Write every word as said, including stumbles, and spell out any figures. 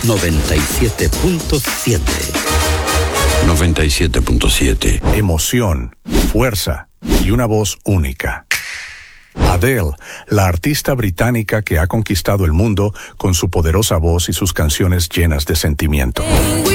noventa y siete punto siete. noventa y siete punto siete. Emoción, fuerza y una voz única. Adele, la artista británica que ha conquistado el mundo con su poderosa voz y sus canciones llenas de sentimiento.